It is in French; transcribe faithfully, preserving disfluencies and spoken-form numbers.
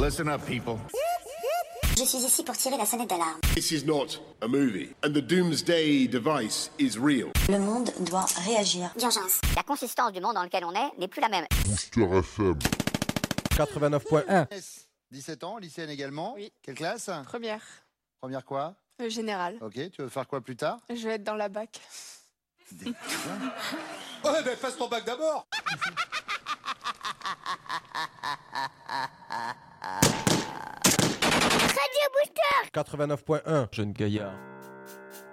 Listen up, people. Je suis ici pour tirer la sonnette d'alarme. This is not a movie, and the doomsday device is real. Le monde doit réagir. D'urgence. La consistance du monde dans lequel on est n'est plus la même. Booster F M. quatre-vingt-neuf point un. dix-sept ans, lycéenne également. Oui. Quelle classe? Première. Première quoi? Euh, générale. Ok, tu veux faire quoi plus tard? Je vais être dans la bac. Des... Ouais, ben passe ton bac d'abord. Radio Booster quatre-vingt-neuf point un. Jeune gaillard.